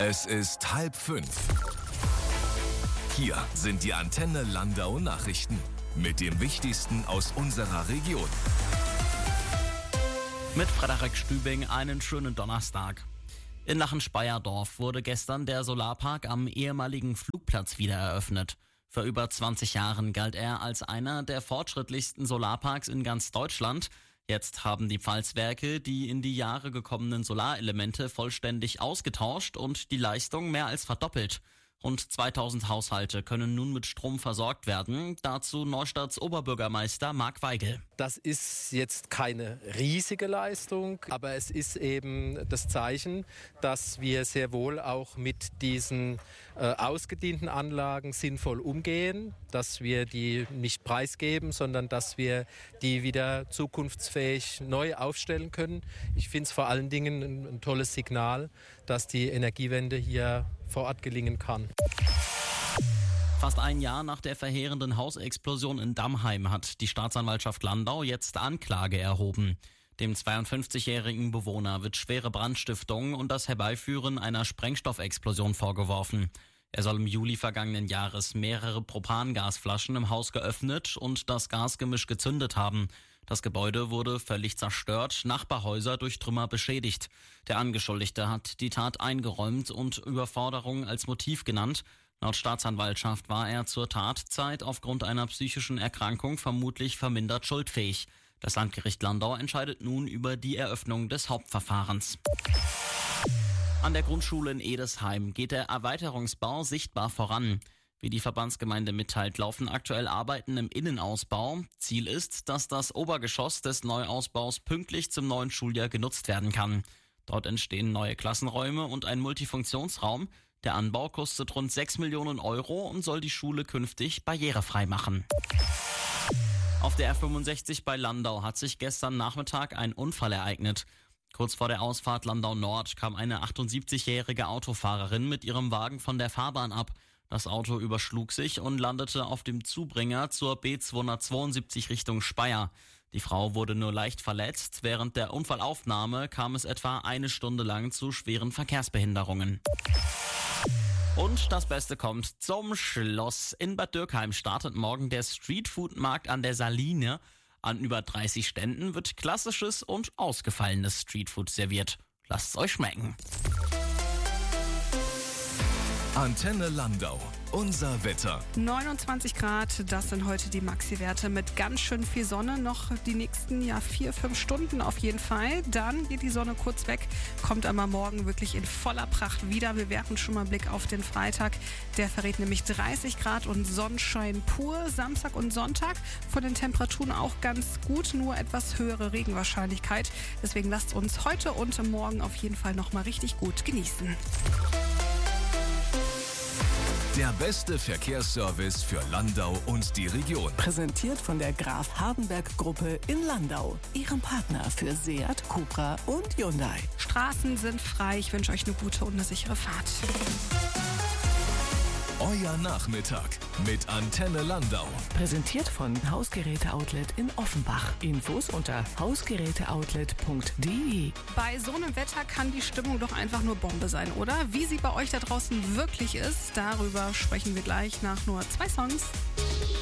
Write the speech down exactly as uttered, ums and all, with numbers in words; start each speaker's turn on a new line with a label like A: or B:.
A: Es ist halb fünf. Hier sind die Antenne Landau Nachrichten mit dem Wichtigsten aus unserer Region.
B: Mit Frederik Stübing einen schönen Donnerstag. In Lachen-Speyerdorf wurde gestern der Solarpark am ehemaligen Flugplatz wieder eröffnet. Vor über zwanzig Jahren galt er als einer der fortschrittlichsten Solarparks in ganz Deutschland. Jetzt haben die Pfalzwerke die in die Jahre gekommenen Solarelemente vollständig ausgetauscht und die Leistung mehr als verdoppelt. Rund zweitausend Haushalte können nun mit Strom versorgt werden. Dazu Neustadts Oberbürgermeister Marc Weigel.
C: Das ist jetzt keine riesige Leistung, aber es ist eben das Zeichen, dass wir sehr wohl auch mit diesen äh, ausgedienten Anlagen sinnvoll umgehen, dass wir die nicht preisgeben, sondern dass wir die wieder zukunftsfähig neu aufstellen können. Ich finde es vor allen Dingen ein, ein tolles Signal, dass die Energiewende hier vor Ort gelingen kann.
B: Fast ein Jahr nach der verheerenden Hausexplosion in Dammheim hat die Staatsanwaltschaft Landau jetzt Anklage erhoben. Dem zweiundfünfzigjährigen Bewohner wird schwere Brandstiftung und das Herbeiführen einer Sprengstoffexplosion vorgeworfen. Er soll im Juli vergangenen Jahres mehrere Propangasflaschen im Haus geöffnet und das Gasgemisch gezündet haben. Das Gebäude wurde völlig zerstört, Nachbarhäuser durch Trümmer beschädigt. Der Angeschuldigte hat die Tat eingeräumt und Überforderung als Motiv genannt. Laut Staatsanwaltschaft war er zur Tatzeit aufgrund einer psychischen Erkrankung vermutlich vermindert schuldfähig. Das Landgericht Landau entscheidet nun über die Eröffnung des Hauptverfahrens. An der Grundschule in Edesheim geht der Erweiterungsbau sichtbar voran. Wie die Verbandsgemeinde mitteilt, laufen aktuell Arbeiten im Innenausbau. Ziel ist, dass das Obergeschoss des Neuausbaus pünktlich zum neuen Schuljahr genutzt werden kann. Dort entstehen neue Klassenräume und ein Multifunktionsraum. Der Anbau kostet rund sechs Millionen Euro und soll die Schule künftig barrierefrei machen. Auf der R fünfundsechzig bei Landau hat sich gestern Nachmittag ein Unfall ereignet. Kurz vor der Ausfahrt Landau Nord kam eine achtundsiebzigjährige Autofahrerin mit ihrem Wagen von der Fahrbahn ab. Das Auto überschlug sich und landete auf dem Zubringer zur B zweihundertzweiundsiebzig Richtung Speyer. Die Frau wurde nur leicht verletzt. Während der Unfallaufnahme kam es etwa eine Stunde lang zu schweren Verkehrsbehinderungen. Und das Beste kommt zum Schluss. In Bad Dürkheim startet morgen der Streetfood-Markt an der Saline. An über dreißig Ständen wird klassisches und ausgefallenes Streetfood serviert. Lasst es euch schmecken.
A: Antenne Landau. Unser Wetter.
D: neunundzwanzig Grad, das sind heute die Maxi-Werte mit ganz schön viel Sonne. Noch die nächsten ja, vier, fünf Stunden auf jeden Fall. Dann geht die Sonne kurz weg, kommt aber morgen wirklich in voller Pracht wieder. Wir werfen schon mal einen Blick auf den Freitag. Der verrät nämlich dreißig Grad und Sonnenschein pur. Samstag und Sonntag von den Temperaturen auch ganz gut, nur etwas höhere Regenwahrscheinlichkeit. Deswegen lasst uns heute und morgen auf jeden Fall nochmal richtig gut genießen.
A: Der beste Verkehrsservice für Landau und die Region.
E: Präsentiert von der Graf Hardenberg Gruppe in Landau. Ihrem Partner für Seat, Cupra und Hyundai.
D: Straßen sind frei. Ich wünsche euch eine gute und eine sichere Fahrt.
A: Euer Nachmittag mit Antenne Landau.
E: Präsentiert von Hausgeräte-Outlet in Offenbach. Infos unter hausgeräteoutlet punkt de.
D: Bei so einem Wetter kann die Stimmung doch einfach nur Bombe sein, oder? Wie sie bei euch da draußen wirklich ist, darüber sprechen wir gleich nach nur zwei Songs.